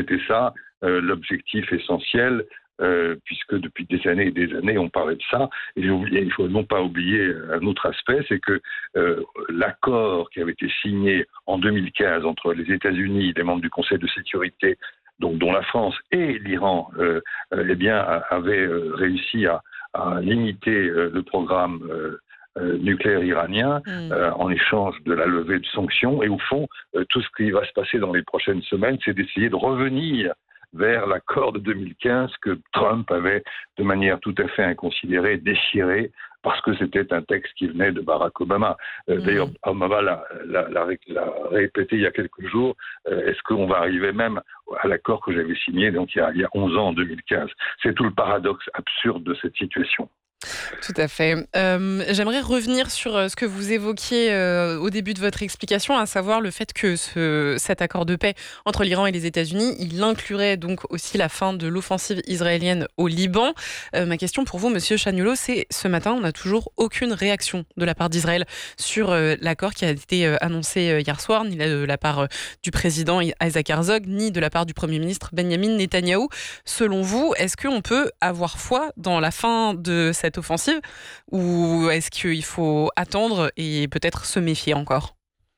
c'était ça l'objectif essentiel, puisque depuis des années et des années, on parlait de ça. Et il faut non pas oublier un autre aspect, c'est que l'accord qui avait été signé en 2015 entre les États-Unis, les membres du Conseil de sécurité, donc dont la France et l'Iran, avaient réussi à limiter le programme nucléaire iranien en échange de la levée de sanctions. Et au fond, tout ce qui va se passer dans les prochaines semaines, c'est d'essayer de revenir vers l'accord de 2015 que Trump avait, de manière tout à fait inconsidérée, déchiré, parce que c'était un texte qui venait de Barack Obama. D'ailleurs, Obama l'a répété il y a quelques jours. Est-ce qu'on va arriver même à l'accord que j'avais signé donc il y a 11 ans, en 2015 ? C'est tout le paradoxe absurde de cette situation. Tout à fait. J'aimerais revenir sur ce que vous évoquiez au début de votre explication, à savoir le fait que cet accord de paix entre l'Iran et les États-Unis, il inclurait donc aussi la fin de l'offensive israélienne au Liban. Ma question pour vous, Monsieur Chagnollot, c'est ce matin, on n'a toujours aucune réaction de la part d'Israël sur l'accord qui a été annoncé hier soir, ni de la part du président Isaac Herzog, ni de la part du Premier ministre Benyamin Netanyahou. Selon vous, est-ce qu'on peut avoir foi dans la fin de cette offensive, ou est-ce qu'il faut attendre et peut-être se méfier encore ?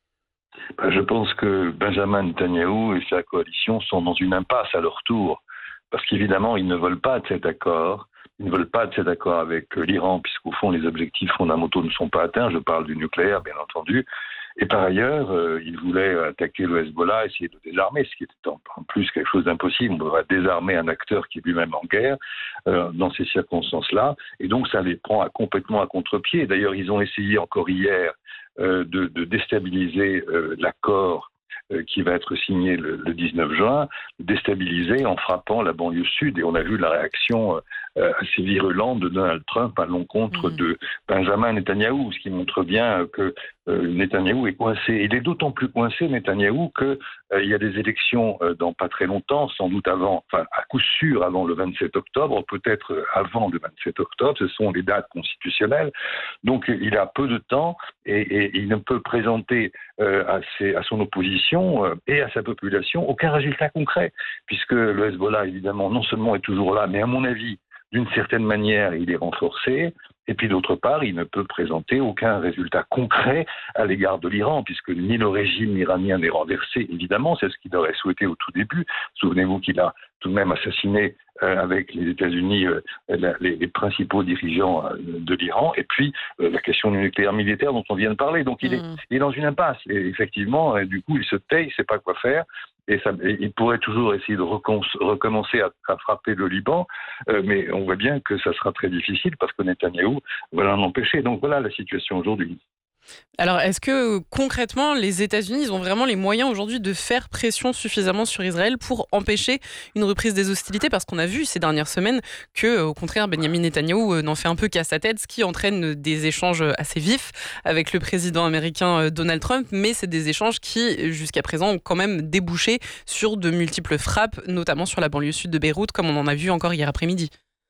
Je pense que Benjamin Netanyahou et sa coalition sont dans une impasse à leur tour, parce qu'évidemment, ils ne veulent pas de cet accord. Ils ne veulent pas de cet accord avec l'Iran, puisqu'au fond, les objectifs fondamentaux ne sont pas atteints. Je parle du nucléaire, bien entendu. Et par ailleurs, ils voulaient attaquer le Hezbollah, essayer de désarmer, ce qui était en plus quelque chose d'impossible. On devrait désarmer un acteur qui est lui-même en guerre dans ces circonstances-là. Et donc, ça les prend complètement à contre-pied. D'ailleurs, ils ont essayé encore hier de déstabiliser l'accord qui va être signé le 19 juin, déstabiliser en frappant la banlieue sud. Et on a vu la réaction assez virulente de Donald Trump à l'encontre de Benjamin Netanyahou, ce qui montre bien que Netanyahou est coincé. Il est d'autant plus coincé, Netanyahou, qu'il y a des élections dans pas très longtemps, sans doute avant, enfin à coup sûr avant le 27 octobre, peut-être avant le 27 octobre, ce sont les dates constitutionnelles. Donc il a peu de temps et il ne peut présenter à son opposition et à sa population aucun résultat concret, puisque le Hezbollah, évidemment, non seulement est toujours là, mais à mon avis, d'une certaine manière, il est renforcé. Et puis d'autre part, il ne peut présenter aucun résultat concret à l'égard de l'Iran, puisque ni le régime iranien n'est renversé, évidemment, c'est ce qu'il aurait souhaité au tout début. Souvenez-vous qu'il a tout de même assassiné avec les États-Unis les principaux dirigeants de l'Iran, et puis la question du nucléaire militaire dont on vient de parler. Donc il est dans une impasse, et effectivement, du coup, il se tait, il ne sait pas quoi faire. Et il pourrait toujours essayer de recommencer à frapper le Liban, mais on voit bien que ça sera très difficile parce que Netanyahou va l'en empêcher. Donc voilà la situation aujourd'hui. Alors, est-ce que concrètement, les États-Unis, ils ont vraiment les moyens aujourd'hui de faire pression suffisamment sur Israël pour empêcher une reprise des hostilités ? Parce qu'on a vu ces dernières semaines que, au contraire, Benyamin Netanyahou n'en fait un peu qu'à sa tête, ce qui entraîne des échanges assez vifs avec le président américain Donald Trump. Mais c'est des échanges qui, jusqu'à présent, ont quand même débouché sur de multiples frappes, notamment sur la banlieue sud de Beyrouth, comme on en a vu encore hier après-midi.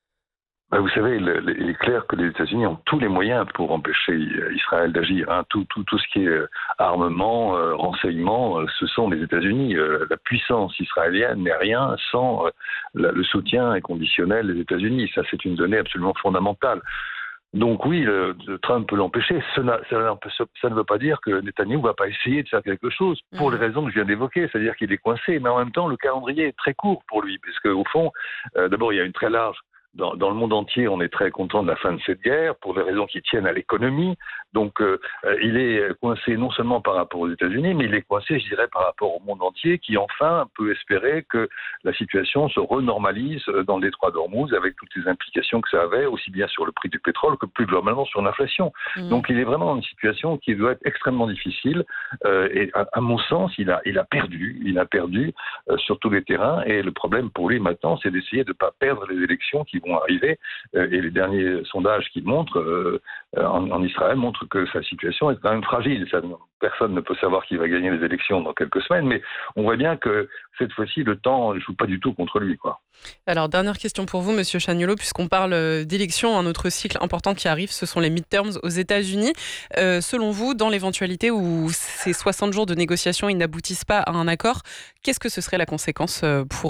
Vous savez, il est clair que les États-Unis ont tous les moyens pour empêcher Israël d'agir. Tout ce qui est armement, renseignement, ce sont les États-Unis. La puissance israélienne n'est rien sans le soutien inconditionnel des États-Unis. Ça, c'est une donnée absolument fondamentale. Donc oui, Trump peut l'empêcher. Ça ne veut pas dire que Netanyahou ne va pas essayer de faire quelque chose, pour les raisons que je viens d'évoquer. C'est-à-dire qu'il est coincé, mais en même temps, le calendrier est très court pour lui, puisque au fond, d'abord, il y a une très large... Dans le monde entier, on est très content de la fin de cette guerre pour des raisons qui tiennent à l'économie. Donc, il est coincé non seulement par rapport aux États-Unis, mais il est coincé, je dirais, par rapport au monde entier qui, enfin, peut espérer que la situation se renormalise dans le détroit d'Ormuz avec toutes les implications que ça avait, aussi bien sur le prix du pétrole que plus globalement sur l'inflation. Donc, il est vraiment dans une situation qui doit être extrêmement difficile. Et à mon sens, il a perdu sur tous les terrains. Et le problème pour lui maintenant, c'est d'essayer de ne pas perdre les élections qui vont arriver, et les derniers sondages qu'il montre en Israël montrent que sa situation est quand même fragile. Personne ne peut savoir qui va gagner les élections dans quelques semaines, mais on voit bien que cette fois-ci, le temps ne joue pas du tout contre lui, quoi. Alors, dernière question pour vous, Monsieur Chagnollot, puisqu'on parle d'élections, un autre cycle important qui arrive, ce sont les midterms aux États-Unis. Selon vous, dans l'éventualité où ces 60 jours de négociations ils n'aboutissent pas à un accord, qu'est-ce que ce serait la conséquence pour